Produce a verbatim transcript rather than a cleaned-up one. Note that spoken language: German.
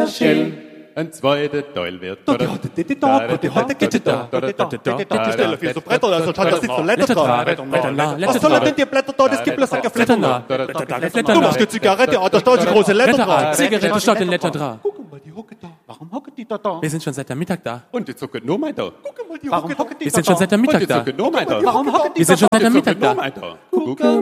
Shell. Ein zweiter Teil wird. Da, die hatte die da, da, die hatte die da, da, da, da, da, die Stelle für so Bretter, also hat das nicht so Blätter dran. Was sollen denn die Blätter da? Das gibt bloß ein Blätter dran. Du machst eine Zigarette, da steht so große Blätter dran. Zigarette statt den Blätter dran. Guck mal, die hocke da. Warum hocke die da da? Wir sind schon seit der Mittag da. Und die zucken nur mal da. Guck mal, die hocke da. Wir sind schon seit der Und Mittag die da. zucken nur mal da. Warum hocke die Wir sind schon seit der Die zucken Mittag nur da. mal da. Guck